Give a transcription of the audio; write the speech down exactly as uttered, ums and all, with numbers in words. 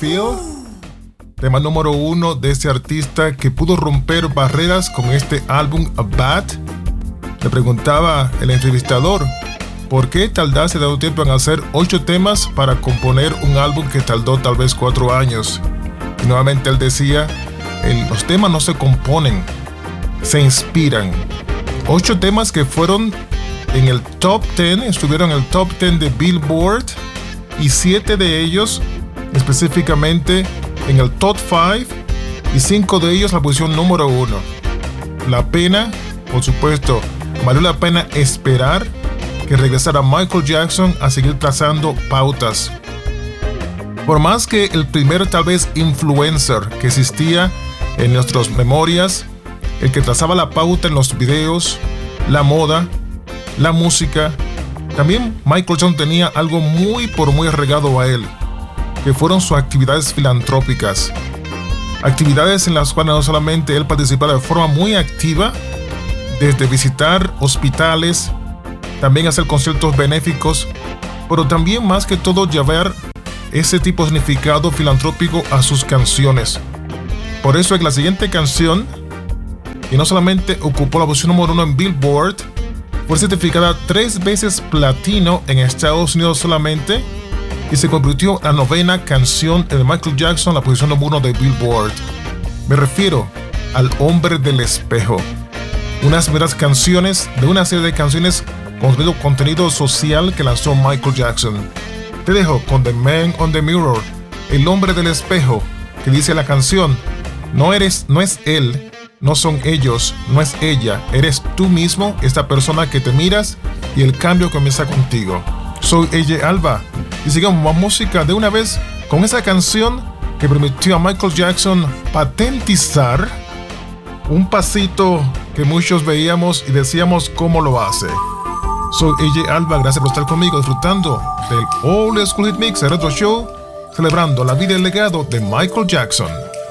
Feel, tema número uno de este artista que pudo romper barreras con este álbum A Bad. Le preguntaba el entrevistador por qué tardarse tanto tiempo en hacer ocho temas para componer un álbum que tardó tal vez cuatro años. Y nuevamente él decía, el, los temas no se componen, se inspiran. Ocho temas que fueron en el top diez, estuvieron en el top diez de Billboard, y siete de ellos específicamente en el top cinco, y cinco de ellos la posición número uno. La pena, por supuesto, valió la pena esperar que regresara Michael Jackson a seguir trazando pautas. Por más que el primer tal vez influencer que existía en nuestras memorias, el que trazaba la pauta en los videos, la moda, la música, también Michael Jackson tenía algo muy por muy arraigado a él, que fueron sus actividades filantrópicas. Actividades en las cuales no solamente él participaba de forma muy activa, desde visitar hospitales, también hacer conciertos benéficos, pero también más que todo llevar ese tipo de significado filantrópico a sus canciones. Por eso es que la siguiente canción, que no solamente ocupó la posición número uno en Billboard, fue certificada tres veces platino en Estados Unidos solamente, y se convirtió en la novena canción de Michael Jackson, la posición número uno de Billboard. Me refiero al Hombre del Espejo, unas primeras canciones de una serie de canciones con contenido social que lanzó Michael Jackson. Te dejo con The Man on the Mirror, el hombre del espejo, que dice la canción: no eres, no es él, no son ellos, no es ella, eres tú mismo, esta persona que te miras, y el cambio comienza contigo. Soy A J Alba, y sigamos más música de una vez con esa canción que permitió a Michael Jackson patentizar un pasito que muchos veíamos y decíamos cómo lo hace. Soy A J Alba, gracias por estar conmigo disfrutando del Old School Hit Mix, el Retro Show, celebrando la vida y el legado de Michael Jackson.